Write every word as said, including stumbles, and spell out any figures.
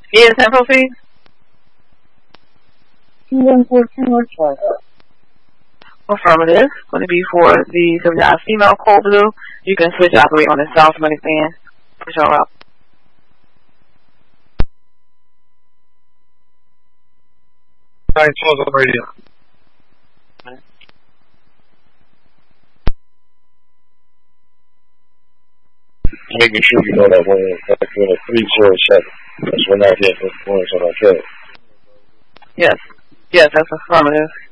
Yes, and proceed. one fourteen or twelve. Affirmative. Going to be for the seventy-nine female cold blue. You can switch to operate on the south medic band. Push on route. nine twelve on radio. Making sure you know that when that's when a three zero seven. That's when I get the points on our tail. Yes. Yes, that's affirmative.